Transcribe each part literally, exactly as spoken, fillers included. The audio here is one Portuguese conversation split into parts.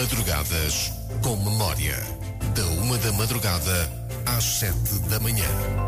Madrugadas com Memória. Da uma da madrugada às sete da manhã.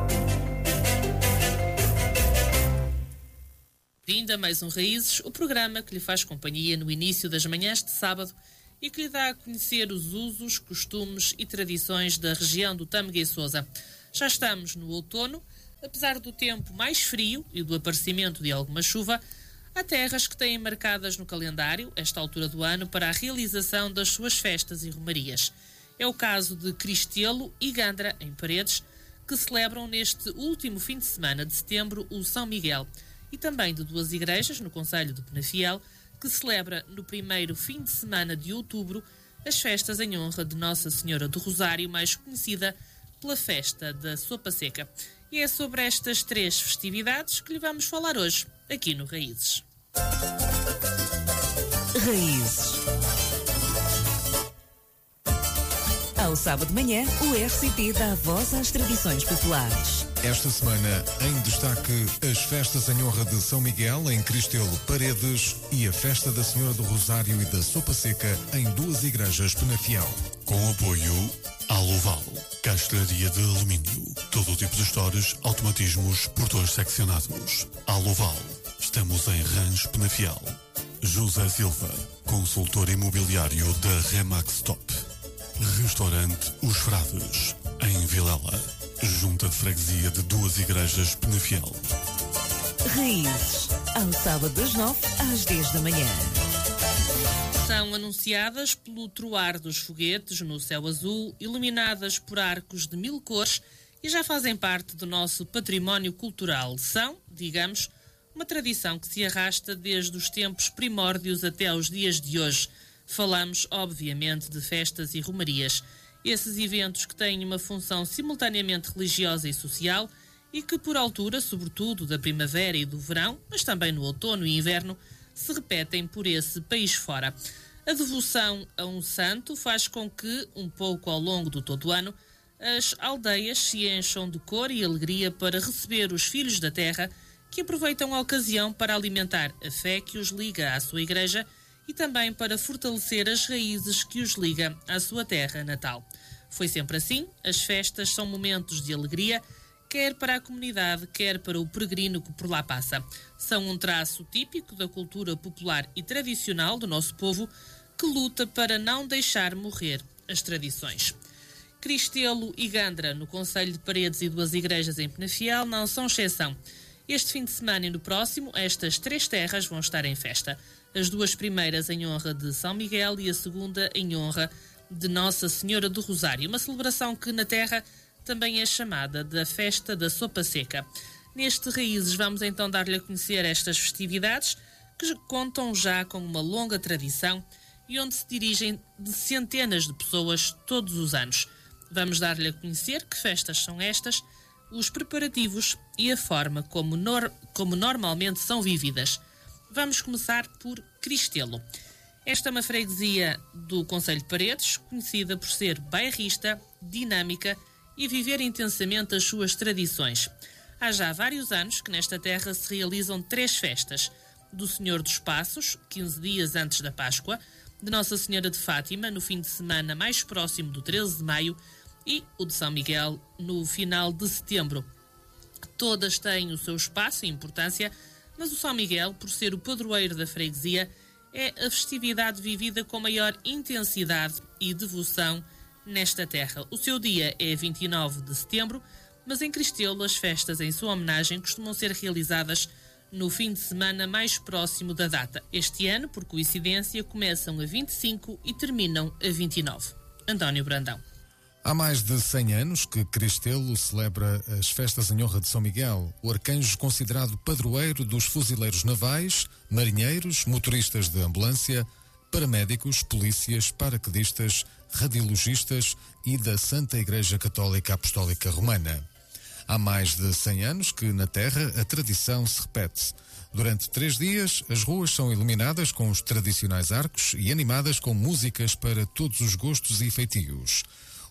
Vindo a mais um Raízes, o programa que lhe faz companhia no início das manhãs de sábado e que lhe dá a conhecer os usos, costumes e tradições da região do Tâmega e Sousa. Já estamos no outono, apesar do tempo mais frio e do aparecimento de alguma chuva, há terras que têm marcadas no calendário esta altura do ano para a realização das suas festas e romarias. É o caso de Cristelo e Gandra, em Paredes, que celebram neste último fim de semana de setembro o São Miguel, e também de duas igrejas no concelho de Penafiel, que celebra no primeiro fim de semana de outubro as festas em honra de Nossa Senhora do Rosário, mais conhecida pela festa da Sopa Seca. E é sobre estas três festividades que lhe vamos falar hoje, aqui no Raízes. Raízes. Ao sábado de manhã, o R C P dá voz às tradições populares. Esta semana, em destaque, as festas em honra de São Miguel em Cristelo Paredes e a festa da Senhora do Rosário e da Sopa Seca em duas igrejas Penafiel. Com apoio Aluval, castelharia de alumínio, todo o tipo de stores, automatismos, portões seccionados. Aluval, estamos em Rãs Penafiel. José Silva, consultor imobiliário da Remax Top. Restaurante Os Frades, em Vilela, junta de freguesia de duas igrejas Penafiel. Raízes, ao sábado das nove às dez da manhã. São anunciadas pelo troar dos foguetes no céu azul, iluminadas por arcos de mil cores e já fazem parte do nosso património cultural. São, digamos, uma tradição que se arrasta desde os tempos primórdios até aos dias de hoje. Falamos, obviamente, de festas e romarias. Esses eventos que têm uma função simultaneamente religiosa e social e que, por altura, sobretudo da primavera e do verão, mas também no outono e inverno, se repetem por esse país fora. A devoção a um santo faz com que, um pouco ao longo do todo o ano, as aldeias se encham de cor e alegria para receber os filhos da terra, que aproveitam a ocasião para alimentar a fé que os liga à sua igreja e também para fortalecer as raízes que os liga à sua terra natal. Foi sempre assim, as festas são momentos de alegria, quer para a comunidade, quer para o peregrino que por lá passa. São um traço típico da cultura popular e tradicional do nosso povo, que luta para não deixar morrer as tradições. Cristelo e Gandra, no concelho de Paredes e duas igrejas em Penafiel, não são exceção. Este fim de semana e no próximo, estas três terras vão estar em festa. As duas primeiras em honra de São Miguel e a segunda em honra de Nossa Senhora do Rosário, uma celebração que na terra também é chamada da Festa da Sopa Seca. Neste Raízes vamos então dar-lhe a conhecer estas festividades que contam já com uma longa tradição e onde se dirigem de centenas de pessoas todos os anos. Vamos dar-lhe a conhecer que festas são estas, os preparativos e a forma como, nor- como normalmente são vividas. Vamos começar por Cristelo. Esta é uma freguesia do concelho de Paredes, conhecida por ser bairrista, dinâmica e viver intensamente as suas tradições. Há já vários anos que nesta terra se realizam três festas: do Senhor dos Passos, quinze dias antes da Páscoa, de Nossa Senhora de Fátima, no fim de semana mais próximo do treze de maio, e o de São Miguel, no final de setembro. Todas têm o seu espaço e importância, mas o São Miguel, por ser o padroeiro da freguesia, é a festividade vivida com maior intensidade e devoção nesta terra. O seu dia é vinte e nove de setembro, mas em Cristelo as festas em sua homenagem costumam ser realizadas no fim de semana mais próximo da data. Este ano, por coincidência, começam a vinte e cinco e terminam a vinte e nove. António Brandão. Há mais de cem anos que Cristelo celebra as festas em honra de São Miguel, o arcanjo considerado padroeiro dos fuzileiros navais, marinheiros, motoristas de ambulância, paramédicos, polícias, paraquedistas, radiologistas e da Santa Igreja Católica Apostólica Romana. Há mais de cem anos que na Terra a tradição se repete. Durante três dias, as ruas são iluminadas com os tradicionais arcos e animadas com músicas para todos os gostos e feitios.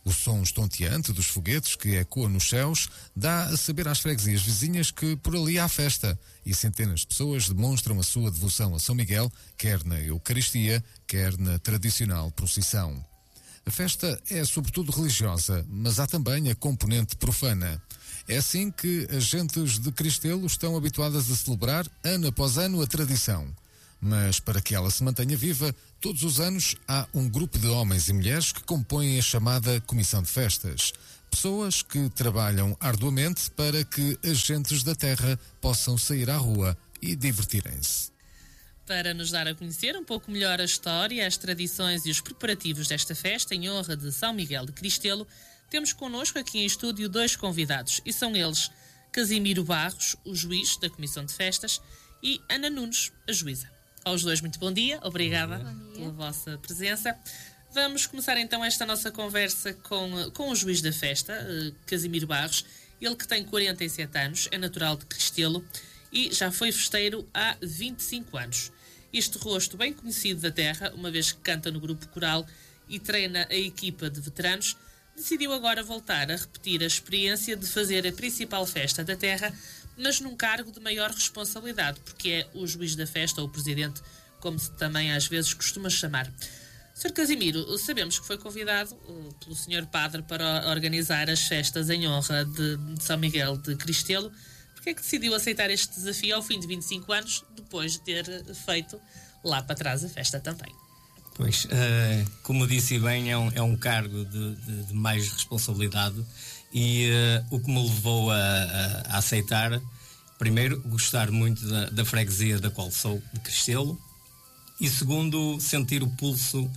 O som estonteante dos foguetes que ecoa nos céus dá a saber às freguesias vizinhas que por ali há festa e centenas de pessoas demonstram a sua devoção a São Miguel, quer na Eucaristia, quer na tradicional procissão. A festa é sobretudo religiosa, mas há também a componente profana. É assim que as gentes de Cristelo estão habituadas a celebrar, ano após ano, a tradição. Mas para que ela se mantenha viva, todos os anos há um grupo de homens e mulheres que compõem a chamada Comissão de Festas. Pessoas que trabalham arduamente para que as gentes da terra possam sair à rua e divertirem-se. Para nos dar a conhecer um pouco melhor a história, as tradições e os preparativos desta festa em honra de São Miguel de Cristelo, temos connosco aqui em estúdio dois convidados, e são eles Casimiro Barros, o juiz da Comissão de Festas, e Ana Nunes, a juíza. Aos dois, muito bom dia, obrigada bom dia. Pela vossa presença. Vamos começar então esta nossa conversa com, com o juiz da festa, Casimiro Barros, ele que tem quarenta e sete anos, é natural de Cristelo e já foi festeiro há vinte e cinco anos. Este rosto bem conhecido da terra, uma vez que canta no grupo coral e treina a equipa de veteranos, decidiu agora voltar a repetir a experiência de fazer a principal festa da terra, mas num cargo de maior responsabilidade, porque é o juiz da festa, ou o presidente, como se também às vezes costuma chamar. senhor Casimiro, sabemos que foi convidado uh, pelo senhor Padre para organizar as festas em honra de, de São Miguel de Cristelo. Porquê é que decidiu aceitar este desafio ao fim de vinte e cinco anos, depois de ter feito lá para trás a festa também? Pois, uh, como disse bem, é um, é um cargo de, de, de mais responsabilidade e uh, o que me levou a, a, a aceitar, primeiro, gostar muito da, da freguesia da qual sou, de Cristelo, e segundo, sentir o pulso uh,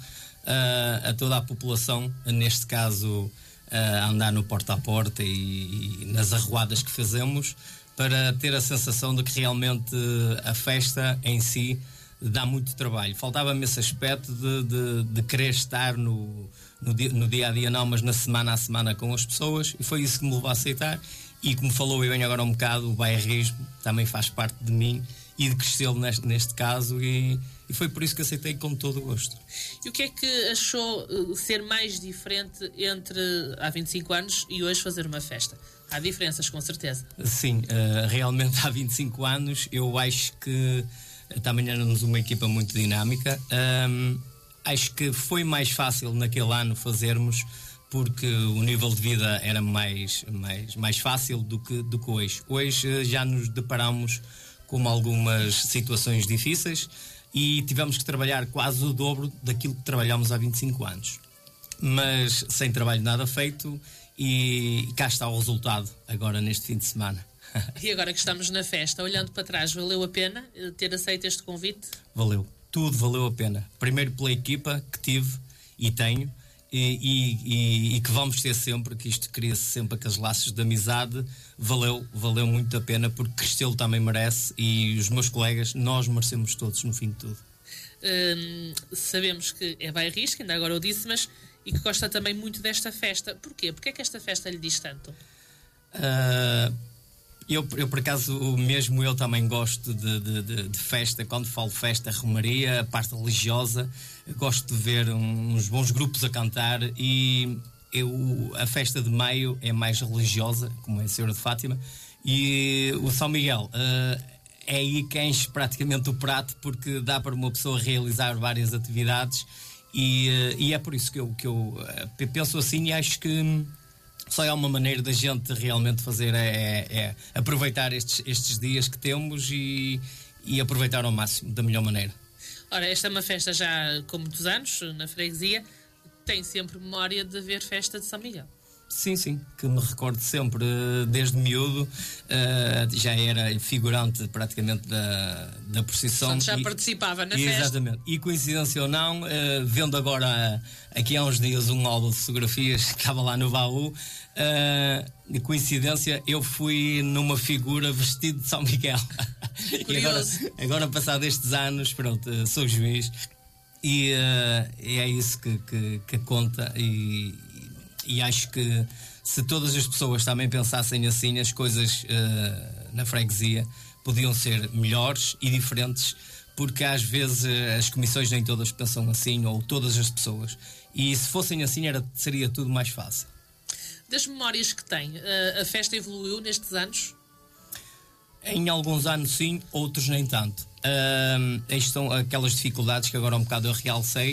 a toda a população, neste caso uh, a andar no porta a porta e, e nas arruadas que fazemos, para ter a sensação de que realmente a festa em si dá muito trabalho. Faltava-me esse aspecto de, de, de querer estar no, no, dia, no dia a dia, não, mas na semana a semana com as pessoas, e foi isso que me levou a aceitar. E como falou e bem agora um bocado, o bairrismo também faz parte de mim e de Cristelo neste, neste caso, e, e foi por isso que aceitei com todo o gosto. E o que é que achou uh, ser mais diferente entre há vinte e cinco anos e hoje fazer uma festa? Há diferenças, com certeza. Sim, uh, realmente há vinte e cinco anos eu acho que também éramos uma equipa muito dinâmica. Um, acho que foi mais fácil naquele ano fazermos, porque o nível de vida era mais, mais, mais fácil do que, do que hoje. Hoje já nos deparamos com algumas situações difíceis e tivemos que trabalhar quase o dobro daquilo que trabalhámos há vinte e cinco anos. Mas sem trabalho nada feito, e cá está o resultado agora neste fim de semana. E agora que estamos na festa, olhando para trás, valeu a pena ter aceito este convite? Valeu, tudo valeu a pena. Primeiro pela equipa que tive e tenho, e, e, e que vamos ter sempre, que isto cria-se sempre aqueles laços de amizade. Valeu, valeu muito a pena, porque Cristelo também merece, e os meus colegas, nós merecemos todos no fim de tudo. Hum, sabemos que é bairrista, ainda agora eu disse, mas e que gosta também muito desta festa. Porquê? Porquê é que esta festa lhe diz tanto? Uh, eu, eu, por acaso, mesmo eu também gosto de, de, de, de festa. Quando falo festa, romaria, a parte religiosa, gosto de ver uns bons grupos a cantar, e eu, a festa de maio é mais religiosa, como é a Senhora de Fátima, e o São Miguel uh, é aí que enche praticamente o prato, porque dá para uma pessoa realizar várias atividades. E, e é por isso que eu, que eu penso assim, e acho que só é uma maneira da gente realmente fazer é, é aproveitar estes, estes dias que temos e, e aproveitar ao máximo, da melhor maneira. Ora, esta é uma festa já com muitos anos na freguesia. Tem sempre memória de haver festa de São Miguel? Sim, sim, que me recordo sempre, desde miúdo, uh, já era figurante praticamente da, da procissão. Portanto, já e, participava na e, festa. Exatamente. E coincidência ou não, uh, vendo agora aqui há uns dias um álbum de fotografias que estava lá no baú, uh, de coincidência eu fui numa figura vestido de São Miguel. E agora, agora, passado estes anos, pronto, sou juiz, e, uh, e é isso que, que, que conta. E, E acho que se todas as pessoas também pensassem assim, as coisas uh, na freguesia podiam ser melhores e diferentes, porque às vezes as comissões nem todas pensam assim, ou todas as pessoas. E se fossem assim, era, seria tudo mais fácil. Das memórias que tem, a festa evoluiu nestes anos? Em alguns anos sim, outros nem tanto. Uh, estão aquelas dificuldades que agora um bocado eu realcei.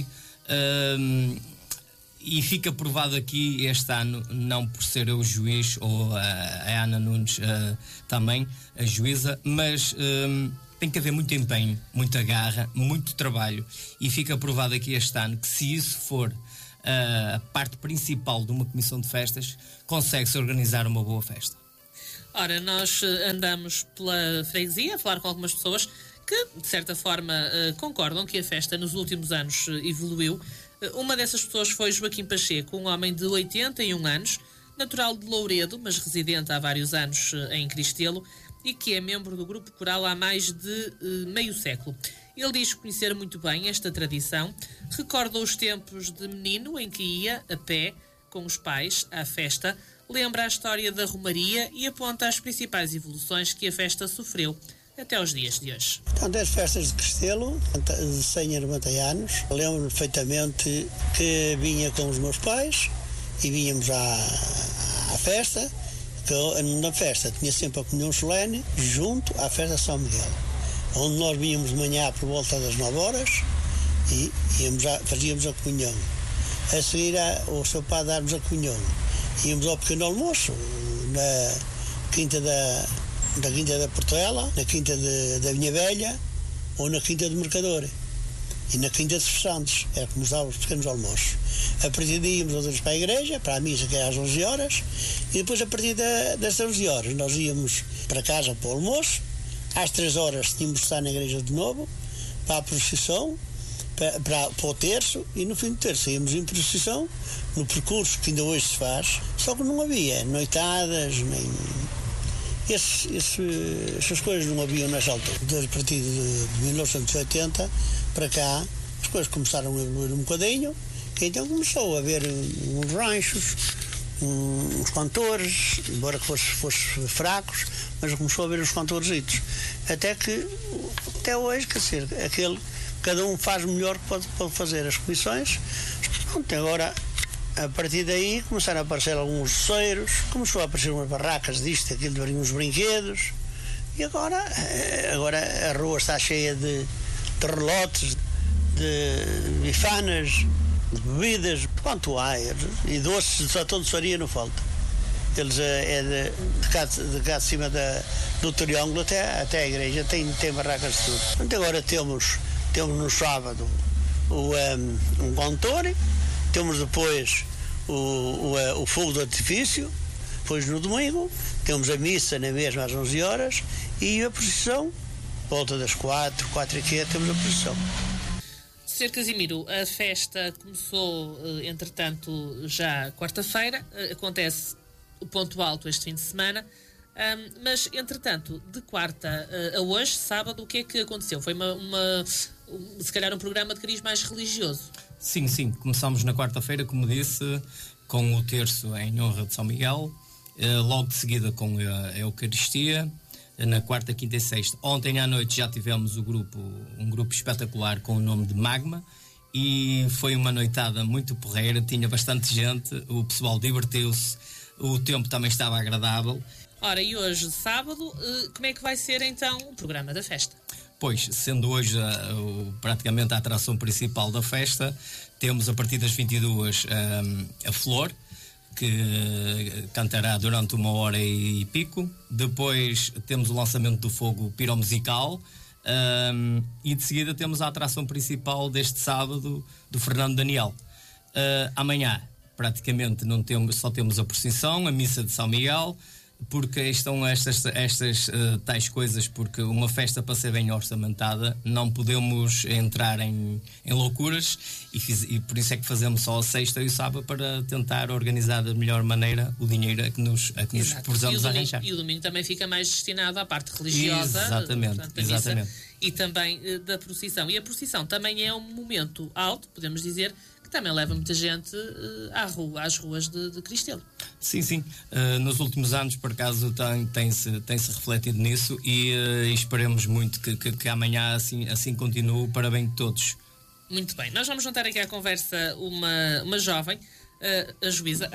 Uh, e fica provado aqui este ano, não por ser eu o juiz, ou a, a Ana Nunes uh, também, a juíza, mas uh, tem que haver muito empenho, muita garra, muito trabalho. E fica provado aqui este ano que, se isso for uh, a parte principal de uma comissão de festas, consegue-se organizar uma boa festa. Ora, nós andamos pela freguesia a falar com algumas pessoas que, de certa forma, concordam que a festa nos últimos anos evoluiu. Uma dessas pessoas foi Joaquim Pacheco, um homem de oitenta e um anos, natural de Louredo, mas residente há vários anos em Cristelo, e que é membro do grupo coral há mais de meio século. Ele diz conhecer muito bem esta tradição, recorda os tempos de menino em que ia, a pé, com os pais, à festa, lembra a história da Romaria e aponta as principais evoluções que a festa sofreu até aos dias de hoje. Portanto, as festas de Cristelo, de cem a noventa anos, lembro-me perfeitamente que vinha com os meus pais e vínhamos à, à festa, que na festa tinha sempre a comunhão solene, junto à festa de São Miguel, onde nós vínhamos de manhã por volta das nove horas e íamos a, fazíamos a comunhão. A seguir, o seu pai dar-nos a comunhão. Íamos ao pequeno almoço, na quinta da, da Quinta da Portela, na quinta de, da Vinha Velha ou na quinta do Mercador. E na quinta de Santos, era como estavam os pequenos almoços. A partir daí íamos outros para a igreja, para a missa, que é às onze horas, e depois a partir da, das onze horas nós íamos para casa para o almoço, às três horas tínhamos de estar na igreja de novo, para a procissão, Para, para, para o terço, e no fim do terço íamos em procissão no percurso que ainda hoje se faz, só que não havia noitadas nem esse, esse, essas coisas não haviam nessa altura. Desde a partir de mil novecentos e oitenta para cá as coisas começaram a evoluir um bocadinho, que então começou a haver uns ranchos, uns cantores, embora que fosse, fosse fracos, mas começou a haver uns cantorzitos, até que até hoje, quer dizer, aquele cada um faz o melhor que pode, pode fazer. As comissões, pronto, agora a partir daí começaram a aparecer alguns doceiros, começou a aparecer umas barracas disto, aquilo, de uns brinquedos, e agora, agora a rua está cheia de, de relotes, de bifanas, de bebidas, quanto há, e doces, só toda doçaria não falta. Eles é de, de, cá, de cá de cima da, do Triângulo até, até a igreja, tem, tem barracas de tudo. Portanto, agora temos Temos no sábado o, um, um cantor, temos depois o, o, o fogo de artifício, depois no domingo temos a missa na mesma às onze horas e a procissão, volta das quatro, quatro e quinze temos a procissão. senhor Casimiro, a festa começou, entretanto, já quarta-feira, acontece o ponto alto este fim de semana. Um, mas, entretanto, de quarta uh, a hoje, sábado, o que é que aconteceu? Foi uma, uma um, se calhar um programa de cariz mais religioso? Sim, sim. Começámos na quarta-feira, como disse, com o terço em honra de São Miguel, uh, logo de seguida com a, a Eucaristia, uh, na quarta, quinta e sexta. Ontem à noite já tivemos o grupo, um grupo espetacular com o nome de Magma, e foi uma noitada muito porreira, tinha bastante gente, o pessoal divertiu-se, o tempo também estava agradável. Ora, e hoje, sábado, como é que vai ser então o programa da festa? Pois, sendo hoje a, o, praticamente a atração principal da festa, temos a partir das vinte e duas a, a Flor, que cantará durante uma hora e pico. Depois temos o lançamento do fogo piromusical, um, e de seguida temos a atração principal deste sábado, do Fernando Daniel. Uh, amanhã, praticamente, não temos, só temos a procissão, a missa de São Miguel, porque estão estas, estas uh, tais coisas, porque uma festa, para ser bem orçamentada, não podemos entrar em, em loucuras, e, fiz, e por isso é que fazemos só a sexta e o sábado, para tentar organizar da melhor maneira o dinheiro a que nos, a que nos precisamos arranjar. E o domingo também fica mais destinado à parte religiosa. Exatamente, portanto, exatamente. Missa, e também uh, da procissão. E a procissão também é um momento alto, podemos dizer, que também leva muita gente uh, à rua, às ruas de, de Cristelo. Sim, sim. Uh, nos últimos anos, por acaso, tem, tem-se, tem-se refletido nisso e uh, esperemos muito que, que, que amanhã assim, assim continue para bem de todos. Muito bem. Nós vamos juntar aqui à conversa uma, uma jovem, uh, a juíza,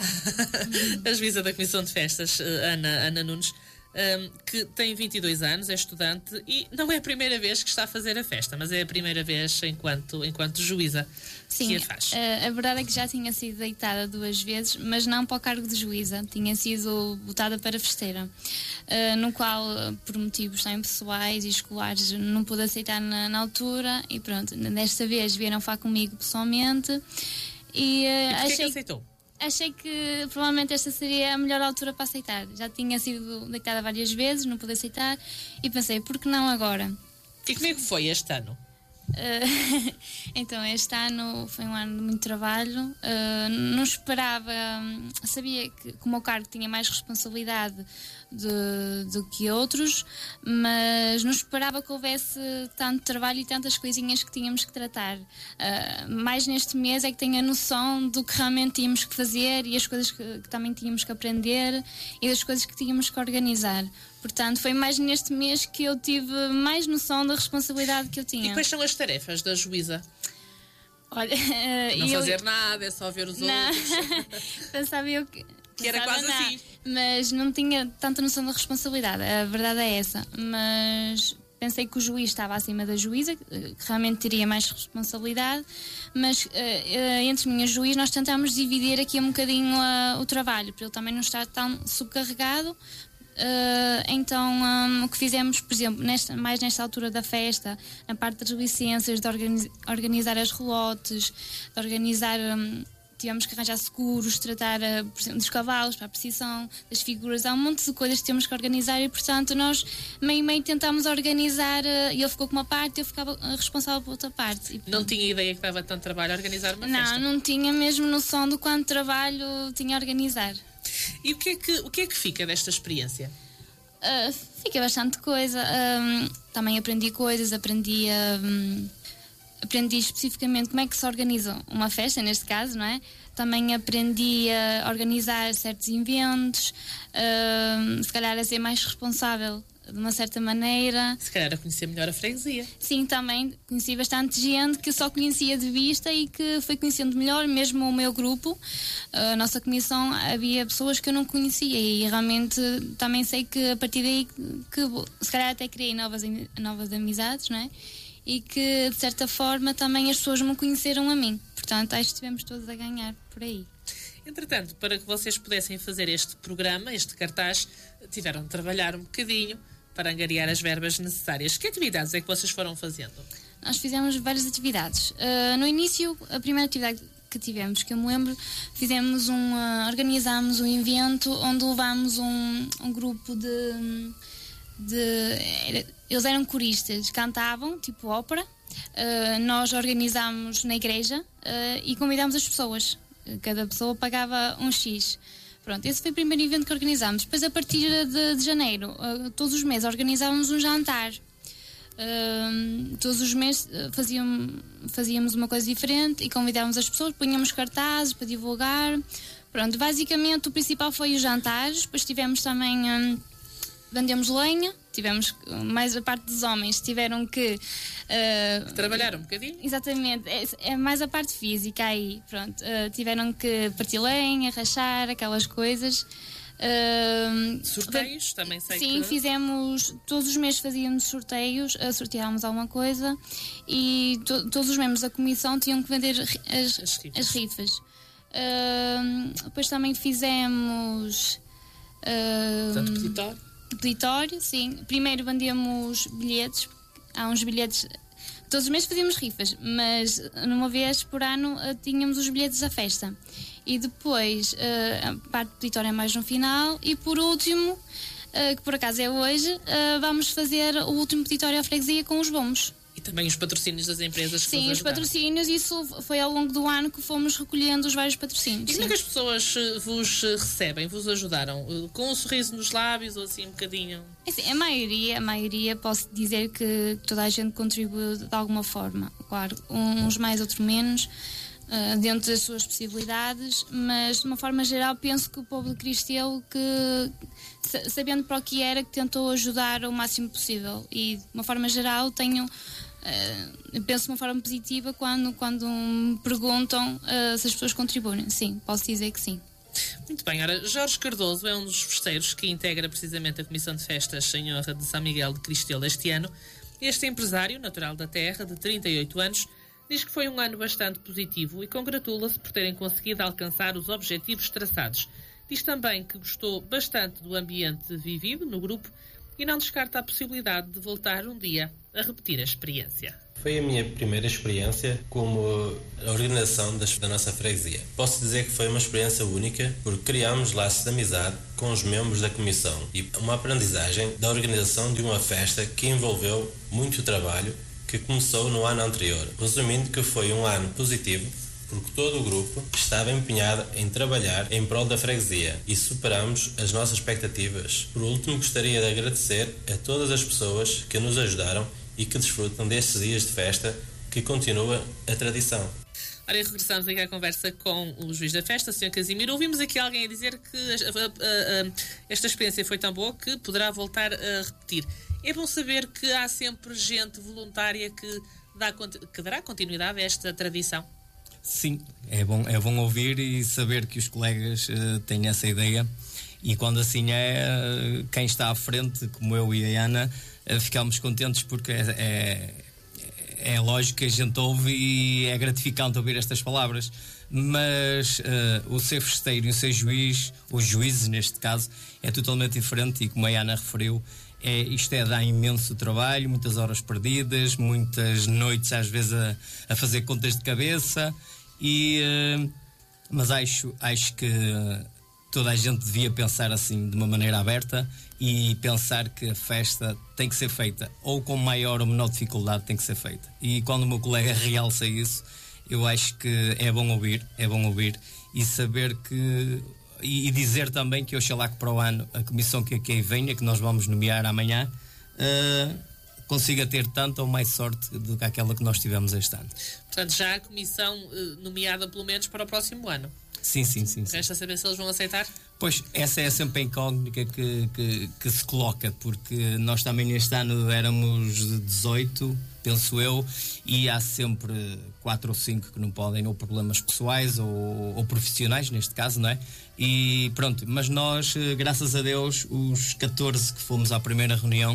a juíza da Comissão de Festas, uh, Ana, Ana Nunes, um, que tem vinte e dois anos, é estudante e não é a primeira vez que está a fazer a festa, mas é a primeira vez enquanto, enquanto juíza. Sim, que a faz. A, a verdade é que já tinha sido deitada duas vezes, mas não para o cargo de juíza, tinha sido botada para festeira, uh, no qual, por motivos também pessoais e escolares, não pude aceitar na, na altura e pronto, desta vez vieram falar comigo pessoalmente e, uh, e achei que aceitou? Achei que provavelmente esta seria a melhor altura para aceitar. Já tinha sido deitada várias vezes, não pude aceitar e pensei, por que não agora? E como é que foi este ano? Uh, então, este ano foi um ano de muito trabalho. Uh, não esperava, sabia que, que o meu cargo tinha mais responsabilidade de, do que outros, mas não esperava que houvesse tanto trabalho e tantas coisinhas que tínhamos que tratar. Uh, mais neste mês é que tenho a noção do que realmente tínhamos que fazer e as coisas que, que também tínhamos que aprender e das coisas que tínhamos que organizar. Portanto, foi mais neste mês que eu tive mais noção da responsabilidade que eu tinha. E quais são as tarefas da juíza? Olha, uh, não eu... fazer nada, é só ver os não. outros. Pensava eu que... que era quase não, assim. Mas não tinha tanta noção da responsabilidade, a verdade é essa. Mas pensei que o juiz estava acima da juíza, que realmente teria mais responsabilidade, mas uh, uh, entre mim e o juiz nós tentámos dividir aqui um bocadinho uh, o trabalho, para ele também não estar tão subcarregado. Uh, então um, o que fizemos, por exemplo, nesta, mais nesta altura da festa, na parte das licenças, de organiz, organizar as relotes, de organizar, um, tivemos que arranjar seguros, tratar uh, por exemplo, dos cavalos para a precisão, das figuras, há um monte de coisas que temos que organizar e portanto nós meio meio tentámos organizar, uh, ele ficou com uma parte e eu ficava uh, responsável por outra parte. E, não tinha ideia que dava tanto trabalho a organizar uma não, festa? Não, não tinha mesmo noção do quanto trabalho tinha a organizar. E o que é que, o que, é que fica desta experiência? Uh, fica bastante coisa. Um, também aprendi coisas, aprendi, um, aprendi especificamente como é que se organiza uma festa, neste caso, não é? Também aprendi a organizar certos eventos, uh, se calhar a ser mais responsável de uma certa maneira. Se calhar a conhecer melhor a freguesia. Sim, também conheci bastante gente que só conhecia de vista e que foi conhecendo melhor, mesmo o meu grupo, a nossa comissão, havia pessoas que eu não conhecia e realmente também sei que a partir daí que, que se calhar até criei novas, novas amizades, não é? E que de certa forma também as pessoas me conheceram a mim, portanto acho que estivemos todos a ganhar por aí. Entretanto, para que vocês pudessem fazer este programa, este cartaz, tiveram de trabalhar um bocadinho para angariar as verbas necessárias. Que atividades é que vocês foram fazendo? Nós fizemos várias atividades. Uh, no início, a primeira atividade que tivemos, que eu me lembro, fizemos um, uh, organizámos um evento onde levámos um, um grupo de... de era, eles eram coristas, cantavam, tipo ópera. Uh, nós organizámos na igreja uh, e convidámos as pessoas. Cada pessoa pagava um X. Pronto, esse foi o primeiro evento que organizámos. Depois, a partir de, de janeiro, uh, todos os meses organizávamos um jantar. Uh, todos os meses uh, fazíamos, fazíamos uma coisa diferente e convidávamos as pessoas, punhamos cartazes para divulgar. Pronto, basicamente o principal foi os jantares. Depois tivemos também, um, vendemos lenha. Tivemos, mais a parte dos homens, tiveram que... Uh, trabalhar um bocadinho? Exatamente, é, é mais a parte física aí, pronto. Uh, tiveram que partir lenha, rachar, aquelas coisas. Uh, sorteios, de, também sei sim, que... fizemos, todos os meses fazíamos sorteios, uh, sorteávamos alguma coisa e to, todos os membros da comissão tinham que vender as, as rifas. As rifas. Uh, depois também fizemos... Uh, Portanto, peditório? Peditório, sim. Primeiro vendíamos bilhetes. Há uns bilhetes. Todos os meses fazíamos rifas, mas numa vez por ano tínhamos os bilhetes da festa. E depois a parte do peditório é mais no final. E por último, que por acaso é hoje, vamos fazer o último peditório à freguesia com os bombos. E também os patrocínios das empresas que sim, os patrocínios, isso foi ao longo do ano que fomos recolhendo os vários patrocínios. E como é que as pessoas vos recebem, vos ajudaram? Com um sorriso nos lábios ou assim um bocadinho? É assim, a maioria, a maioria posso dizer que toda a gente contribuiu de alguma forma. Claro, uns mais, outros menos, uh, dentro das suas possibilidades, mas de uma forma geral penso que o povo de Cristelo, que sabendo para o que era, que tentou ajudar o máximo possível, e de uma forma geral tenho uh, penso de uma forma positiva quando, quando me perguntam uh, se as pessoas contribuem. Sim, posso dizer que sim. Muito bem, ora, Jorge Cardoso é um dos festeiros que integra precisamente a Comissão de Festas em honra de São Miguel de Cristelo este ano. Este empresário, natural da terra, de trinta e oito anos, diz que foi um ano bastante positivo e congratula-se por terem conseguido alcançar os objetivos traçados. Diz também que gostou bastante do ambiente vivido no grupo e não descarta a possibilidade de voltar um dia a repetir a experiência. Foi a minha primeira experiência como a organização da nossa freguesia. Posso dizer que foi uma experiência única porque criámos laços de amizade com os membros da comissão e uma aprendizagem da organização de uma festa que envolveu muito trabalho que começou no ano anterior. Resumindo, que foi um ano positivo porque todo o grupo estava empenhado em trabalhar em prol da freguesia e superamos as nossas expectativas. Por último, gostaria de agradecer a todas as pessoas que nos ajudaram e que desfrutam destes dias de festa que continua a tradição. Ora, regressamos aqui à conversa com o juiz da festa, o senhor Casimiro. Ouvimos aqui alguém a dizer que a, a, a, esta experiência foi tão boa que poderá voltar a repetir. É bom saber que há sempre gente voluntária que, dá, que dará continuidade a esta tradição. Sim, é bom, é bom ouvir e saber que os colegas uh, têm essa ideia, e quando assim é, uh, quem está à frente, como eu e a Ana, uh, ficamos contentes porque é, é, é lógico que a gente ouve e é gratificante ouvir estas palavras, mas uh, o ser festeiro e o ser juiz, os juízes neste caso, é totalmente diferente, e como a Ana referiu, É, isto é dar imenso trabalho, muitas horas perdidas, muitas noites às vezes a, a fazer contas de cabeça, e, uh, mas acho, acho que toda a gente devia pensar assim de uma maneira aberta e pensar que a festa tem que ser feita, ou com maior ou menor dificuldade tem que ser feita. E quando o meu colega realça isso, eu acho que é bom ouvir, é bom ouvir e saber que... E dizer também que oxalá que para o ano a comissão que aqui venha, que nós vamos nomear amanhã, uh, consiga ter tanta ou mais sorte do que aquela que nós tivemos este ano. Portanto, já a comissão uh, nomeada pelo menos para o próximo ano. Sim, sim, sim. sim. Resta saber se eles vão aceitar? Pois, essa é sempre a incógnita que, que, que se coloca, porque nós também este ano éramos dezoito, penso eu, e há sempre quatro ou cinco que não podem, ou problemas pessoais ou, ou profissionais, neste caso, não é? E pronto, mas nós, graças a Deus, os catorze que fomos à primeira reunião,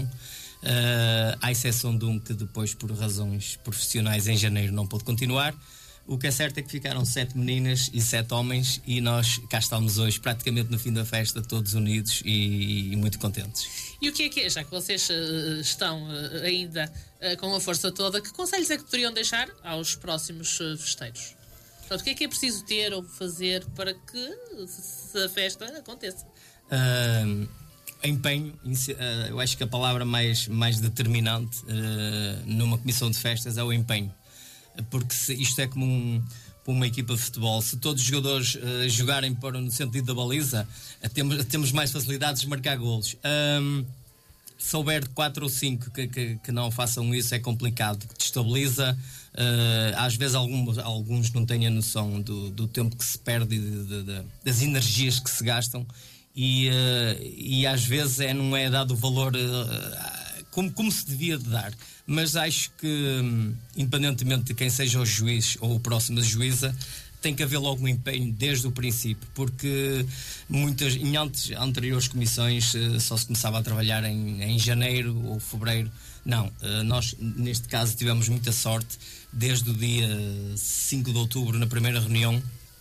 uh, à exceção de um que depois, por razões profissionais, em janeiro não pôde continuar. O que é certo é que ficaram sete meninas e sete homens, e nós cá estamos hoje, praticamente no fim da festa, todos unidos e, e muito contentes. E o que é que é, já que vocês uh, estão uh, ainda uh, com a força toda, que conselhos é que poderiam deixar aos próximos uh, festeiros? Portanto, o que é que é preciso ter ou fazer para que a festa aconteça? Uh, empenho, uh, eu acho que a palavra mais, mais determinante uh, numa comissão de festas é o empenho. Porque se, isto é como um, uma equipa de futebol. Se todos os jogadores uh, jogarem para, no sentido da baliza, uh, temos, temos mais facilidades de marcar golos. Um, se houver quatro ou cinco que, que, que não façam isso, é complicado, que destabiliza. Uh, às vezes alguns, alguns não têm a noção do, do tempo que se perde, de, de, de, das energias que se gastam, e, uh, e às vezes é, não é dado o valor uh, como, como se devia de dar. Mas acho que, independentemente de quem seja o juiz ou o próximo juíza, tem que haver logo um empenho desde o princípio, porque muitas, em antes, anteriores comissões só se começava a trabalhar em, em janeiro ou fevereiro. Não, nós neste caso tivemos muita sorte. Desde o dia cinco de outubro, na primeira reunião,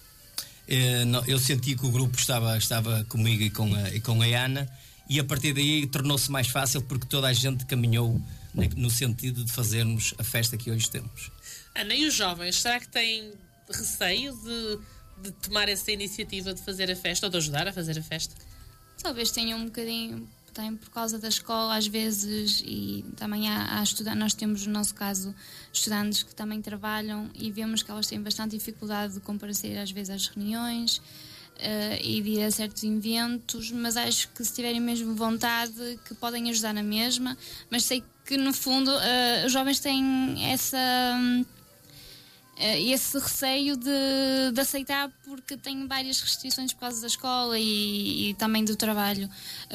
eu senti que o grupo estava, estava comigo e com a, e com a Ana, e a partir daí tornou-se mais fácil, porque toda a gente caminhou no sentido de fazermos a festa que hoje temos. Ana, e os jovens, será que têm receio de, de tomar essa iniciativa de fazer a festa ou de ajudar a fazer a festa? Talvez tenham um bocadinho, tem por causa da escola às vezes, e também há, há estudar, nós temos no nosso caso estudantes que também trabalham e vemos que elas têm bastante dificuldade de comparecer às vezes às reuniões uh, e de ir a certos eventos, mas acho que se tiverem mesmo vontade que podem ajudar na mesma, mas sei que no fundo uh, os jovens têm essa, esse receio de, de aceitar, porque tenho várias restrições por causa da escola e, e também do trabalho.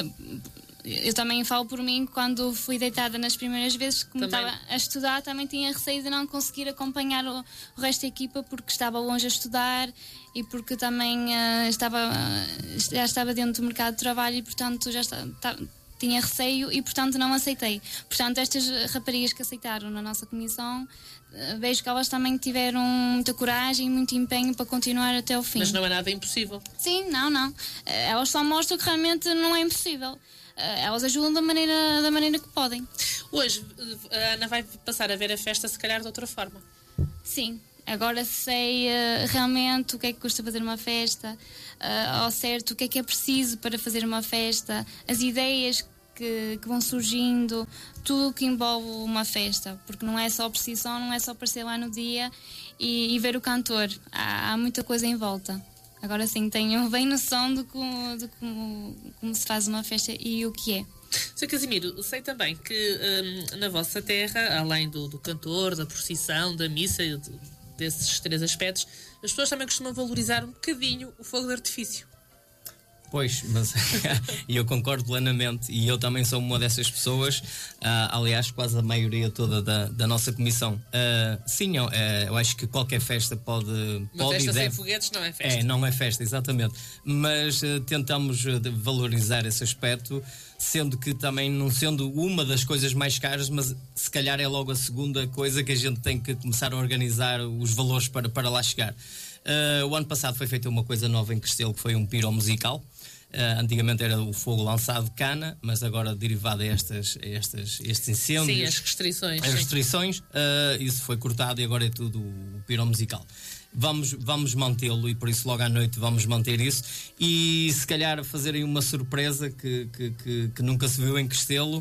Eu também falo por mim, quando fui deitada nas primeiras vezes que me estava a estudar, também tinha receio de não conseguir acompanhar o, o resto da equipa, porque estava longe a estudar e porque também uh, estava, uh, já estava dentro do mercado de trabalho e, portanto, já está, tá, tinha receio e, portanto, não aceitei. Portanto, estas raparigas que aceitaram na nossa comissão, uh, vejo que elas também tiveram muita coragem e muito empenho para continuar até o fim. Mas não é nada impossível. Sim, não, não. Uh, elas só mostram que realmente não é impossível. Elas ajudam da maneira, da maneira que podem. Hoje a Ana vai passar a ver a festa se calhar de outra forma. Sim, agora sei uh, realmente o que é que custa fazer uma festa, uh, ao certo o que é que é preciso para fazer uma festa, as ideias que, que vão surgindo, tudo o que envolve uma festa, porque não é só a procissão, não é só aparecer lá no dia e, e ver o cantor, há, há muita coisa em volta. Agora sim, tenho bem noção de como, de como, como se faz uma festa e o que é. senhor Casimiro, sei também que hum, na vossa terra, além do, do cantor, da procissão, da missa, de, desses três aspectos, as pessoas também costumam valorizar um bocadinho o fogo de artifício. Pois, mas e eu concordo plenamente, e eu também sou uma dessas pessoas, uh, aliás, quase a maioria toda da, da nossa comissão. Uh, sim, eu, uh, eu acho que qualquer festa pode. Uma pode festa e deve, sem foguetes não é festa. É, não é festa, exatamente. Mas uh, tentamos uh, valorizar esse aspecto, sendo que também, não sendo uma das coisas mais caras, mas se calhar é logo a segunda coisa que a gente tem que começar a organizar os valores para, para lá chegar. Uh, o ano passado foi feita uma coisa nova em Cristelo, que foi um piro musical. Uh, antigamente era o fogo lançado de cana, mas agora derivado a, estas, a estas, estes incêndios. Sim, as restrições. As restrições, uh, isso foi cortado e agora é tudo o piro musical. Vamos, vamos mantê-lo e por isso logo à noite vamos manter isso e se calhar fazer aí uma surpresa que, que, que, que nunca se viu em Cristelo.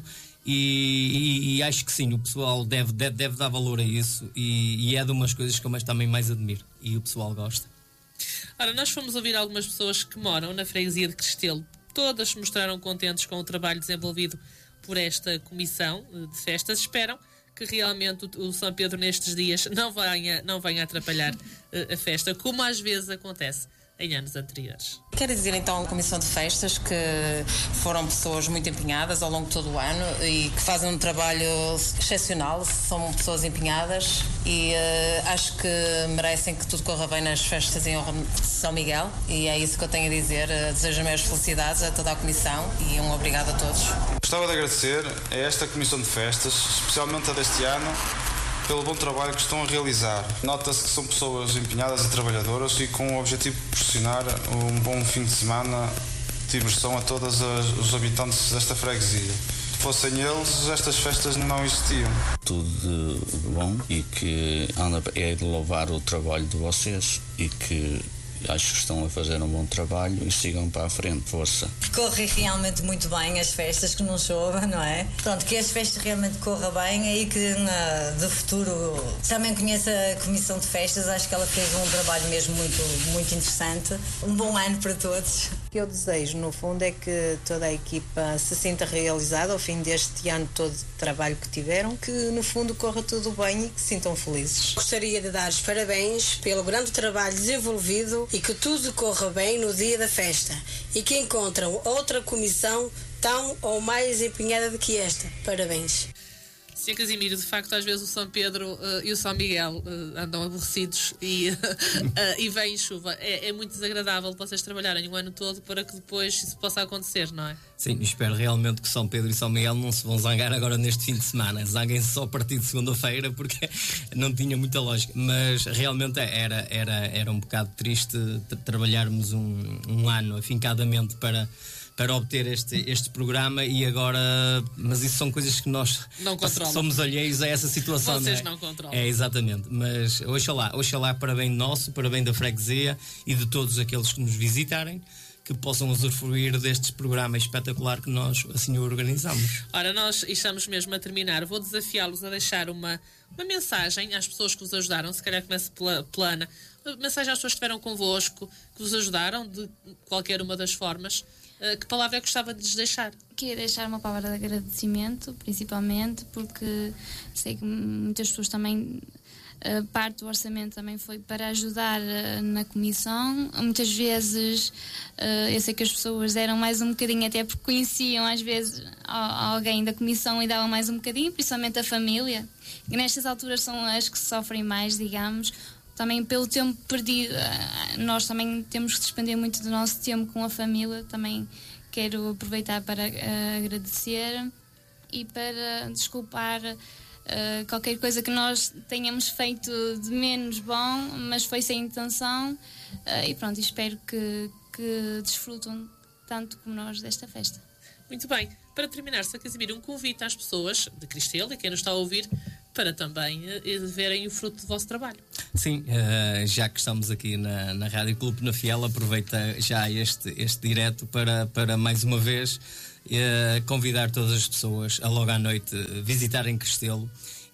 E, e, e acho que sim, o pessoal deve, deve, deve dar valor a isso e, e é de umas coisas que eu mais, também mais admiro e o pessoal gosta. Ora, nós fomos ouvir algumas pessoas que moram na freguesia de Cristelo. Todas se mostraram contentes com o trabalho desenvolvido por esta comissão de festas. Esperam que realmente o, o São Pedro nestes dias não venha, não venha atrapalhar uh, a festa, como às vezes acontece em anos anteriores. Quero dizer então a Comissão de Festas que foram pessoas muito empenhadas ao longo de todo o ano e que fazem um trabalho excepcional, são pessoas empenhadas e uh, acho que merecem que tudo corra bem nas festas em honra de São Miguel e é isso que eu tenho a dizer. Uh, desejo as maiores felicidades a toda a Comissão e um obrigado a todos. Gostava de agradecer a esta Comissão de Festas, especialmente a deste ano, pelo bom trabalho que estão a realizar. Nota-se que são pessoas empenhadas e trabalhadoras e com o objetivo de proporcionar um bom fim de semana de diversão a todos os habitantes desta freguesia. Se fossem eles, estas festas não existiam. Tudo de bom e que anda, é de louvar o trabalho de vocês e que acho que estão a fazer um bom trabalho e sigam para a frente, força. Correm realmente muito bem as festas, que não chova, não é? Pronto, que as festas realmente corram bem e que na, de futuro também conheço a Comissão de Festas, acho que ela fez um trabalho mesmo muito, muito interessante. Um bom ano para todos. O que eu desejo, no fundo, é que toda a equipa se sinta realizada ao fim deste ano todo de trabalho que tiveram, que no fundo corra tudo bem e que se sintam felizes. Gostaria de dar os parabéns pelo grande trabalho desenvolvido e que tudo corra bem no dia da festa e que encontram outra comissão tão ou mais empenhada do que esta. Parabéns. senhor Casimiro, de facto, às vezes o São Pedro uh, e o São Miguel uh, andam aborrecidos e, uh, uh, e vem chuva. É, é muito desagradável vocês trabalharem o ano todo para que depois isso possa acontecer, não é? Sim, espero realmente que São Pedro e São Miguel não se vão zangar agora neste fim de semana. Zanguem-se só a partir de segunda-feira porque não tinha muita lógica. Mas realmente era, era, era um bocado triste trabalharmos um, um ano afincadamente para... para obter este, este programa e agora... Mas isso são coisas que nós não somos alheios a essa situação. Vocês não, é? não controlam. É, exatamente. Mas oxalá, oxalá para bem nosso, para bem da freguesia e de todos aqueles que nos visitarem, que possam usufruir deste programa espetacular que nós assim o organizamos. Ora, nós estamos mesmo a terminar. Vou desafiá-los a deixar uma, uma mensagem às pessoas que vos ajudaram. Se calhar começo pela plana. Uma mensagem às pessoas que estiveram convosco, que vos ajudaram de qualquer uma das formas. Uh, que palavra é que gostava de lhes deixar? Queria deixar uma palavra de agradecimento, principalmente porque sei que muitas pessoas também Uh, parte do orçamento também foi para ajudar uh, na comissão. Muitas vezes uh, eu sei que as pessoas deram mais um bocadinho, até porque conheciam às vezes alguém da comissão e davam mais um bocadinho, principalmente a família, que nestas alturas são as que sofrem mais, digamos, também pelo tempo perdido. Uh, nós também temos que despender muito do nosso tempo com a família. Também quero aproveitar para uh, agradecer e para desculpar Uh, qualquer coisa que nós tenhamos feito de menos bom, mas foi sem intenção, uh, e pronto, espero que, que desfrutam tanto como nós desta festa. Muito bem, para terminar, Sr. Casimiro, um convite às pessoas de Cristelo e quem nos está a ouvir para também uh, verem o fruto do vosso trabalho. Sim, uh, já que estamos aqui na, na Rádio Clube Penafiel, aproveita já este, este direto para, para mais uma vez Uh, convidar todas as pessoas a logo à noite uh, visitarem Cristelo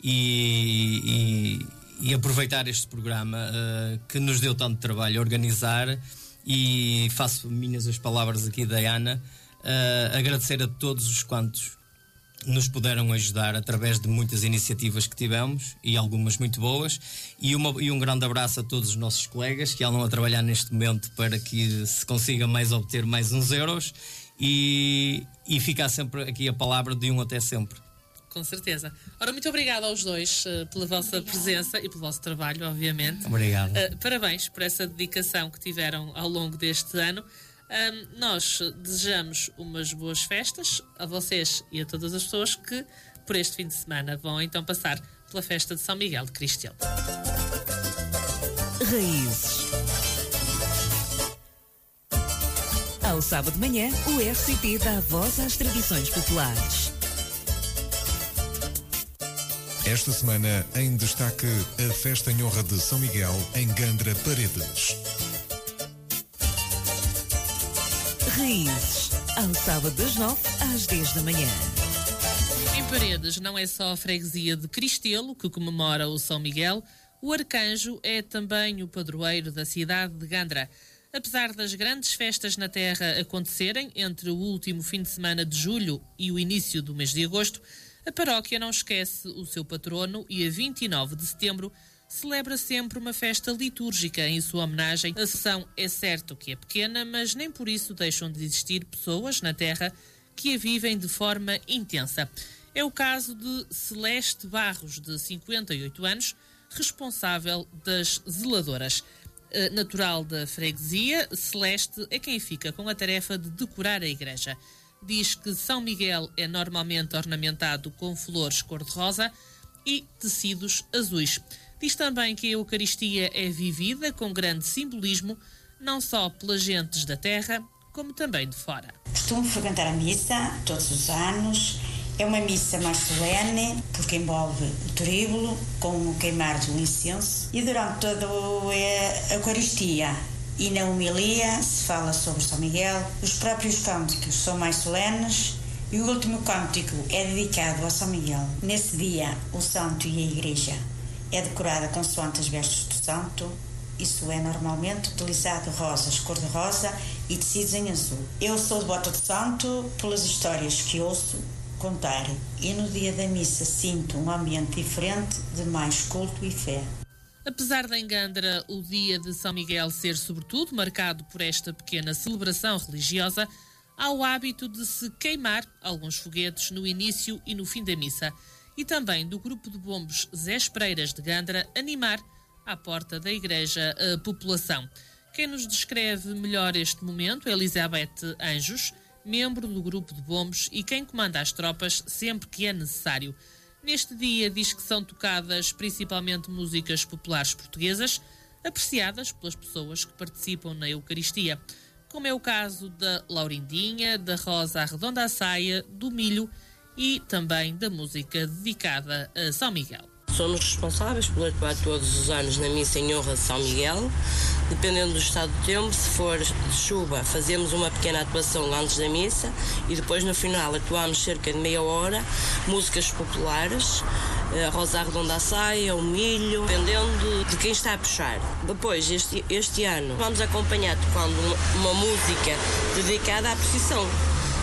e, e, e aproveitar este programa uh, que nos deu tanto trabalho a organizar, e faço minhas as palavras aqui da Ana, uh, agradecer a todos os quantos nos puderam ajudar através de muitas iniciativas que tivemos, e algumas muito boas, e, uma, e um grande abraço a todos os nossos colegas que andam a trabalhar neste momento para que se consiga mais obter mais uns euros. E, e ficar sempre aqui a palavra de um até sempre. Com certeza. Ora, muito obrigado aos dois uh, pela vossa Obrigada. presença e pelo vosso trabalho, obviamente. Obrigado. Uh, parabéns por essa dedicação que tiveram ao longo deste ano. Um, nós desejamos umas boas festas a vocês e a todas as pessoas que por este fim de semana vão então passar pela festa de São Miguel de Cristelo. Raízes. Ao sábado de manhã, o R C P dá voz às tradições populares. Esta semana, em destaque, a festa em honra de São Miguel em Gandra Paredes. Raízes. Ao sábado das nove às dez da manhã. Em Paredes não é só a freguesia de Cristelo que comemora o São Miguel, o arcanjo é também o padroeiro da cidade de Gandra. Apesar das grandes festas na terra acontecerem entre o último fim de semana de julho e o início do mês de agosto, a paróquia não esquece o seu patrono e a vinte e nove de setembro celebra sempre uma festa litúrgica em sua homenagem. A sessão é certo que é pequena, mas nem por isso deixam de existir pessoas na terra que a vivem de forma intensa. É o caso de Celeste Barros, de cinquenta e oito anos, responsável das zeladoras. Natural da freguesia, Celeste é quem fica com a tarefa de decorar a igreja. Diz que São Miguel é normalmente ornamentado com flores cor-de-rosa e tecidos azuis. Diz também que a Eucaristia é vivida com grande simbolismo, não só pelas gentes da terra, como também de fora. Costumo frequentar a missa todos os anos. É uma missa mais solene, porque envolve o tríbulo com o queimar do incenso. E durante toda a Eucaristia e na homilia se fala sobre São Miguel. Os próprios cânticos são mais solenes e o último cântico é dedicado a São Miguel. Nesse dia, o santo e a igreja é decorada consoante as vestes do santo. Isso é normalmente utilizado rosas cor-de-rosa e tecidos em azul. Eu sou devota de santo pelas histórias que ouço contar, e no dia da missa sinto um ambiente diferente de mais culto e fé. Apesar de em Gandra o dia de São Miguel ser sobretudo marcado por esta pequena celebração religiosa, há o hábito de se queimar alguns foguetes no início e no fim da missa, e também do grupo de bombos Zé Espreiras de Gandra animar à porta da igreja a população. Quem nos descreve melhor este momento é Elizabeth Anjos, membro do grupo de bombos e quem comanda as tropas sempre que é necessário. Neste dia diz que são tocadas principalmente músicas populares portuguesas, apreciadas pelas pessoas que participam na Eucaristia, como é o caso da Laurindinha, da Rosa Arredonda à Saia, do Milho e também da música dedicada a São Miguel. Somos responsáveis por atuar todos os anos na missa em honra de São Miguel. Dependendo do estado do tempo, se for de chuva, fazemos uma pequena atuação antes da missa e depois no final atuamos cerca de meia hora, músicas populares, a Rosa Arredonda à Saia, o Milho, dependendo de quem está a puxar. Depois, este, este ano, vamos acompanhar tocando uma, uma música dedicada à procissão.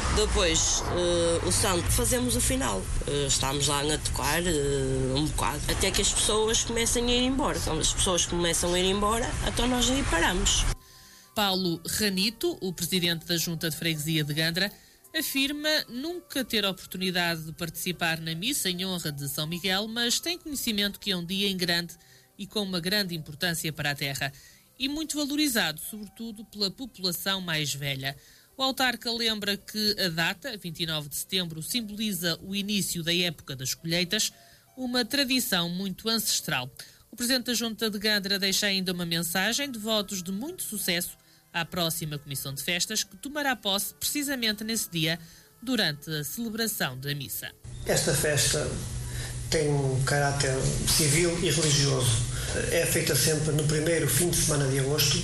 Depois, uh, o santo, fazemos o final. Uh, estamos lá a tocar uh, um bocado, até que as pessoas comecem a ir embora. Quando as pessoas começam a ir embora, então nós aí paramos. Paulo Ranito, o presidente da Junta de Freguesia de Gandra, afirma nunca ter a oportunidade de participar na missa em honra de São Miguel, mas tem conhecimento que é um dia em grande e com uma grande importância para a terra e muito valorizado, sobretudo pela população mais velha. O autarca lembra que a data, vinte e nove de setembro, simboliza o início da época das colheitas, uma tradição muito ancestral. O presidente da Junta de Gandra deixa ainda uma mensagem de votos de muito sucesso à próxima Comissão de Festas, que tomará posse precisamente nesse dia, durante a celebração da missa. Esta festa tem um caráter civil e religioso. É feita sempre no primeiro fim de semana de agosto,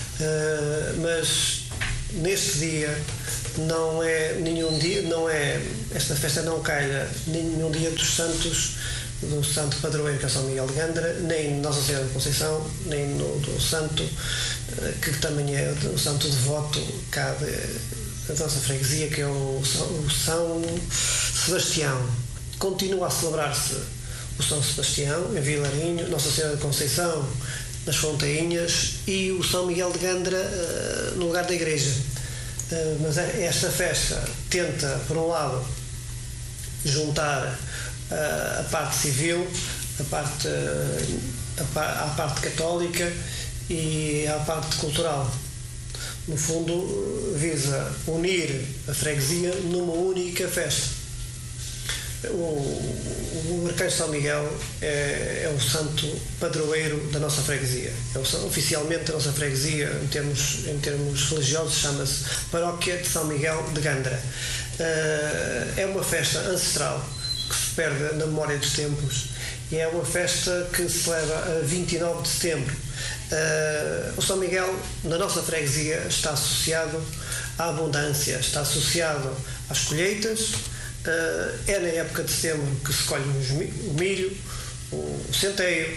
mas neste dia não é nenhum dia, não é, esta festa não calha nenhum dia dos santos, do santo padroeiro que é São Miguel de Gandra, nem Nossa Senhora da Conceição, nem no, do santo, que também é o santo devoto cá da nossa freguesia, que é o São, o São Sebastião. Continua a celebrar-se o São Sebastião em Vilarinho, Nossa Senhora da Conceição nas Fontainhas e o São Miguel de Gandra no lugar da igreja. Mas esta festa tenta, por um lado, juntar a parte civil, a parte, a, a parte católica e a parte cultural. No fundo, visa unir a freguesia numa única festa. O, o Arcanjo São Miguel é, é o santo padroeiro da nossa freguesia. É o, oficialmente a nossa freguesia, em termos, em termos religiosos, chama-se Paróquia de São Miguel de Gandra. É uma festa ancestral que se perde na memória dos tempos e é uma festa que se celebra a vinte e nove de setembro. O São Miguel, na nossa freguesia, está associado à abundância, está associado às colheitas. É na época de setembro que se colhe o milho, o centeio,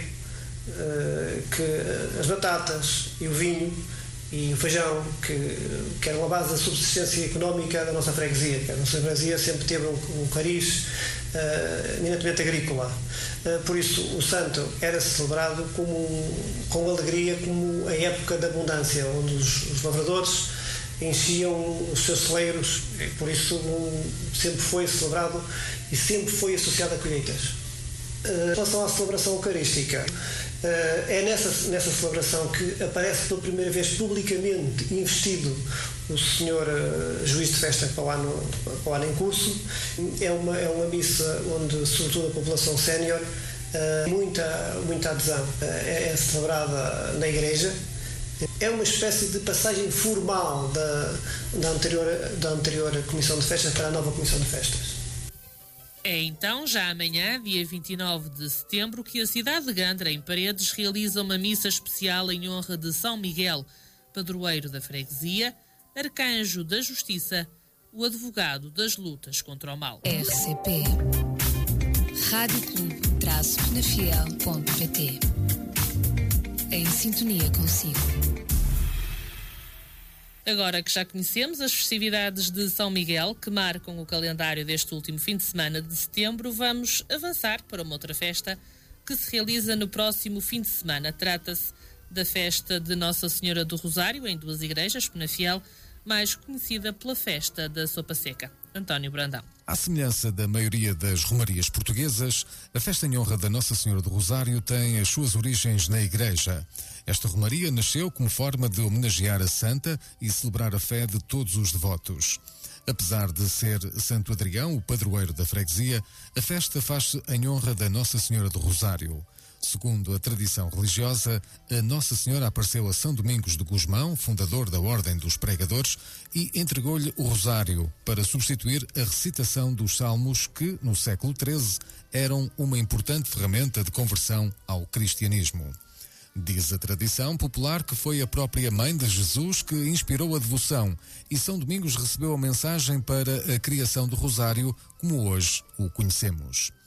que as batatas e o vinho e o feijão, que, que eram a base da subsistência económica da nossa freguesia. Que a nossa freguesia sempre teve um, um cariz uh, eminentemente agrícola. Uh, por isso, o santo era celebrado como, com alegria, como a época da abundância, onde os, os lavradores enchiam os seus celeiros. E por isso, um, sempre foi celebrado e sempre foi associado a colheitas. Uh, em relação à celebração eucarística, Uh, é nessa, nessa celebração que aparece pela primeira vez publicamente investido o senhor uh, juiz de festa para o ano, para o ano em curso. É uma, é uma missa onde, sobretudo, a população sénior, uh, muita, muita adesão. Uh, é, é celebrada na igreja. É uma espécie de passagem formal da, da, anterior, da anterior Comissão de Festas para a nova Comissão de Festas. É então, já amanhã, dia vinte e nove de setembro, que a cidade de Gandra, em Paredes, realiza uma missa especial em honra de São Miguel, padroeiro da freguesia, arcanjo da justiça, o advogado das lutas contra o mal. R C P Rádio Clube traço penafiel ponto pt. Em sintonia consigo. Agora que já conhecemos as festividades de São Miguel, que marcam o calendário deste último fim de semana de setembro, vamos avançar para uma outra festa que se realiza no próximo fim de semana. Trata-se da festa de Nossa Senhora do Rosário, em duas igrejas, Penafiel, mais conhecida pela festa da Sopa Seca. António Brandão. À semelhança da maioria das romarias portuguesas, a festa em honra da Nossa Senhora do Rosário tem as suas origens na igreja. Esta romaria nasceu como forma de homenagear a santa e celebrar a fé de todos os devotos. Apesar de ser Santo Adrião, o padroeiro da freguesia, a festa faz-se em honra da Nossa Senhora do Rosário. Segundo a tradição religiosa, a Nossa Senhora apareceu a São Domingos de Gusmão, fundador da Ordem dos Pregadores, e entregou-lhe o rosário para substituir a recitação dos salmos que, no século treze, eram uma importante ferramenta de conversão ao cristianismo. Diz a tradição popular que foi a própria Mãe de Jesus que inspirou a devoção e São Domingos recebeu a mensagem para a criação do rosário como hoje o conhecemos.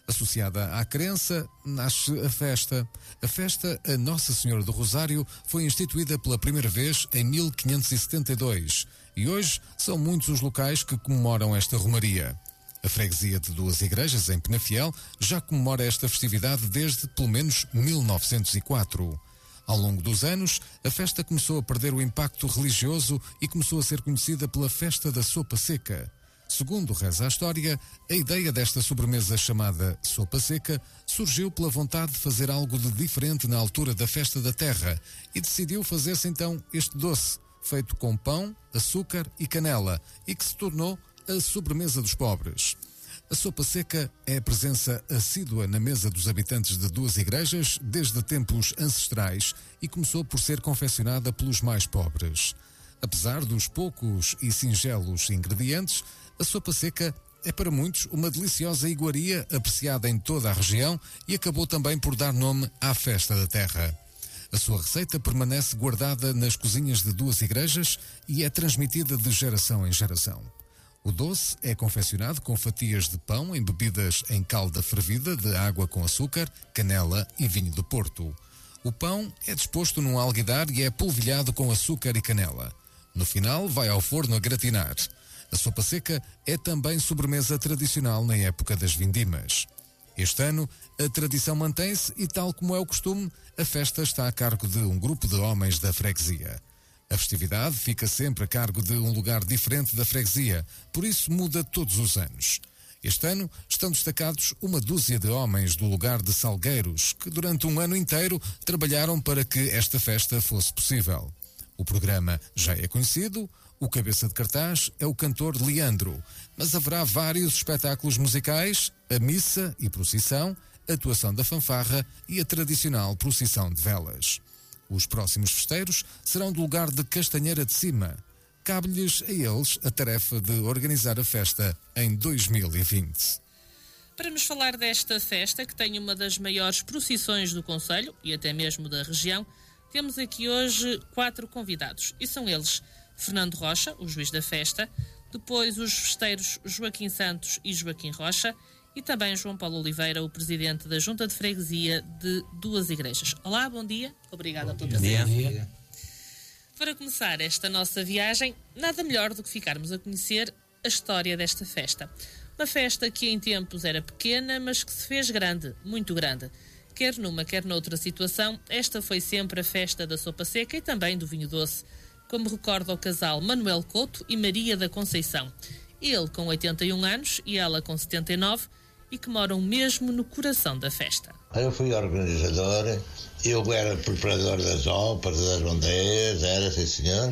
Associada à crença, nasce a festa. A festa a Nossa Senhora do Rosário foi instituída pela primeira vez em mil quinhentos e setenta e dois e hoje são muitos os locais que comemoram esta romaria. A freguesia de Duas Igrejas, em Penafiel, já comemora esta festividade desde pelo menos mil novecentos e quatro. Ao longo dos anos, a festa começou a perder o impacto religioso e começou a ser conhecida pela Festa da Sopa Seca. Segundo reza a história, a ideia desta sobremesa chamada Sopa Seca surgiu pela vontade de fazer algo de diferente na altura da Festa da Terra e decidiu fazer-se então este doce, feito com pão, açúcar e canela, e que se tornou a sobremesa dos pobres. A sopa seca é a presença assídua na mesa dos habitantes de Duas Igrejas desde tempos ancestrais e começou por ser confeccionada pelos mais pobres. Apesar dos poucos e singelos ingredientes, a sopa seca é para muitos uma deliciosa iguaria apreciada em toda a região e acabou também por dar nome à Festa da Terra. A sua receita permanece guardada nas cozinhas de Duas Igrejas e é transmitida de geração em geração. O doce é confeccionado com fatias de pão embebidas em calda fervida de água com açúcar, canela e vinho do Porto. O pão é disposto num alguidar e é polvilhado com açúcar e canela. No final, vai ao forno a gratinar. A sopa seca é também sobremesa tradicional na época das vindimas. Este ano, a tradição mantém-se e, tal como é o costume, a festa está a cargo de um grupo de homens da freguesia. A festividade fica sempre a cargo de um lugar diferente da freguesia, por isso muda todos os anos. Este ano estão destacados uma dúzia de homens do lugar de Salgueiros, que durante um ano inteiro trabalharam para que esta festa fosse possível. O programa já é conhecido, o cabeça de cartaz é o cantor Leandro, mas haverá vários espetáculos musicais, a missa e procissão, a atuação da fanfarra e a tradicional procissão de velas. Os próximos festeiros serão do lugar de Castanheira de Cima. Cabe-lhes a eles a tarefa de organizar a festa em dois mil e vinte. Para nos falar desta festa, que tem uma das maiores procissões do concelho e até mesmo da região, temos aqui hoje quatro convidados. E são eles Fernando Rocha, o juiz da festa, depois os festeiros Joaquim Santos e Joaquim Rocha, e também João Paulo Oliveira, o presidente da Junta de Freguesia de Duas Igrejas. Olá, bom dia. Obrigada pela presença. Bom dia. Para começar esta nossa viagem, nada melhor do que ficarmos a conhecer a história desta festa. Uma festa que em tempos era pequena, mas que se fez grande, muito grande. Quer numa, quer noutra situação, esta foi sempre a festa da sopa seca e também do vinho doce, como recorda o casal Manuel Couto e Maria da Conceição. Ele com oitenta e um anos e ela com setenta e nove, e que moram mesmo no coração da festa. Eu fui organizador, eu era preparador das óperas, das bandeiras, era, sim senhor,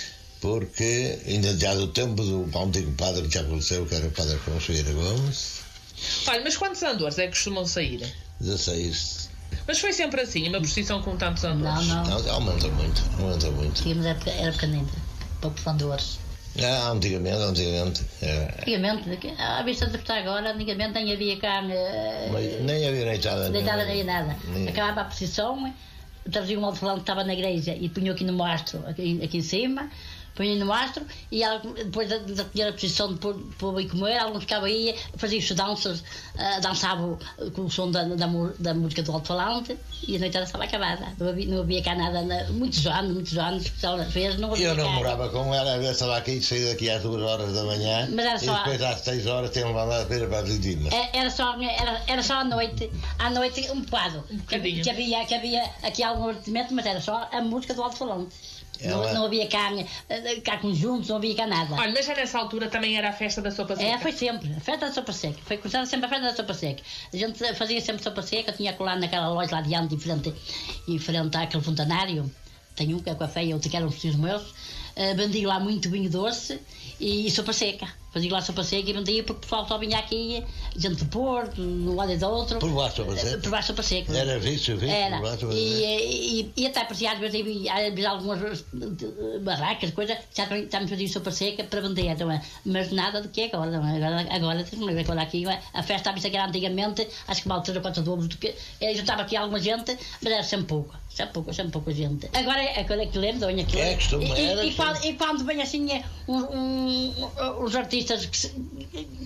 porque ainda já do tempo do antigo padre que já faleceu, que era o padre Afonso Vieira Gomes. Olha, mas quantos andores é que costumam sair? dezesseis. Mas foi sempre assim, uma procissão com tantos andores? Não, não. Não, aumenta muito, aumenta muito. Tínhamos época, era pequenina, poucos andores. Ah, antigamente, antigamente. É. Antigamente, à vista de estar agora, antigamente nem havia carne. Mas nem havia deitada. Deitada nem nada. Nem. Acabava a procissão, trazia um alto-falante que estava na igreja e punha aqui no mastro, aqui, aqui em cima, punha no mastro, e ela, depois de, de ter a posição de pôr e comer, ela ficava aí, fazia-se danças, uh, dançava com o som da, da, da música do alto-falante, e a noitada estava acabada. Não havia, não havia cá nada, muitos anos, muitos anos que ela fez, não havia. Eu não cá. morava com ela, às vezes estava aqui, saí daqui às duas horas da manhã, mas era só, e depois às seis horas tinha uma mandada para ir para as Vindimas. Era só, era, era só à noite, à noite um bocado, um que, que, havia, que havia aqui algum divertimento, mas era só a música do alto-falante. Ela... Não, não havia cá, cá conjuntos, não havia cá nada. Olha, mas já nessa altura também era a festa da sopa seca? É, foi sempre, a festa da sopa seca. Foi cruzada sempre a festa da sopa seca. A gente fazia sempre sopa seca, tinha colado naquela loja lá diante, em frente, em frente àquele fontanário. Tem um que é café e outro que eram os filhos meus. Uh, vendia lá muito vinho doce e, e sopa seca. Fazia lá sopa seca e vendia porque o pessoal só vinha aqui, gente de Porto, de um lado e do outro. Por baixo sopa seca? Por baixo sopa seca. Era vício, vício. Era. Por baixo, e, e, e até parecia às vezes, às vezes algumas barracas, coisas, já, já me faziam sopa seca para vender, não é? Mas nada do que agora, não é? Agora, agora, agora aqui, a festa, a vista que era antigamente, acho que mal três ou quatro dobros do que. Eu juntava aqui alguma gente, mas era sempre pouca. Sempre pouca, sempre pouca gente. Agora é aquilo que lembro, venho aqui. É, costume, e, era, e, e, quando, e quando vem assim um, um, um, os artistas que,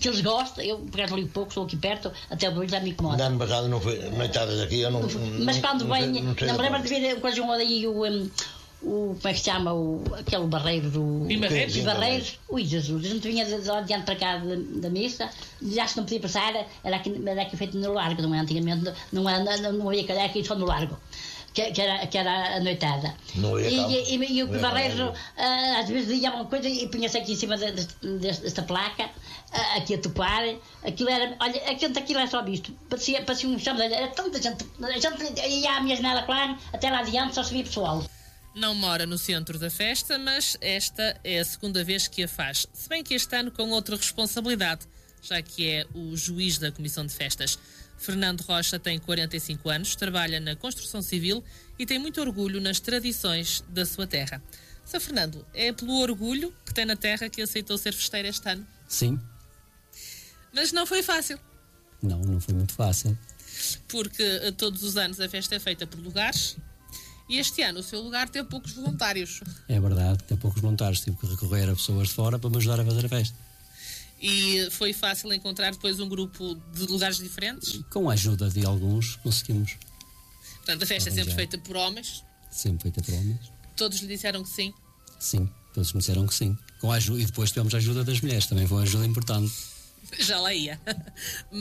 que eles gostam. Eu, por acaso, ligo pouco, sou aqui perto, até o barulho já me incomoda. No ano passado não foi noitadas aqui, eu não. Mas não, quando não, vem, não, não, não me lembro de ver quase um aí o. Um, o, como é que se chama, o, aquele barreiro do... Pimarreiros? Pimarreiros. Ui, Jesus, a gente vinha de, de adiante para cá da, da missa, já se não podia passar, era aqui, era aqui feito no largo, não é? Antigamente não, não, não havia calhar aqui só no largo, que, que, era, que era a noitada. Não ia, e, e, e, e o Pimarreiro, uh, às vezes dizia uma coisa e punha-se aqui em cima de, de, desta placa, uh, aqui a topar, aquilo era, olha, aquilo, aquilo era só visto, parecia, parecia um chão, era tanta gente, a gente ia à minha janela, claro, até lá adiante só se via pessoal. Não mora no centro da festa, mas esta é a segunda vez que a faz. Se bem que este ano com outra responsabilidade, já que é o juiz da Comissão de Festas. Fernando Rocha tem quarenta e cinco anos, trabalha na construção civil e tem muito orgulho nas tradições da sua terra. Sr. Fernando, é pelo orgulho que tem na terra que aceitou ser festeiro este ano? Sim. Mas não foi fácil. Não, não foi muito fácil. Porque todos os anos a festa é feita por lugares. E este ano o seu lugar teve poucos voluntários. É verdade, tem poucos voluntários. Tive que recorrer a pessoas de fora para me ajudar a fazer a festa. E foi fácil encontrar depois um grupo de lugares diferentes? Com a ajuda de alguns, conseguimos. Portanto, a festa é sempre feita por homens? Sempre feita por homens. Todos lhe disseram que sim? Sim, todos me disseram que sim. Com a ajuda, e depois tivemos a ajuda das mulheres, também foi uma ajuda importante. Já lá ia.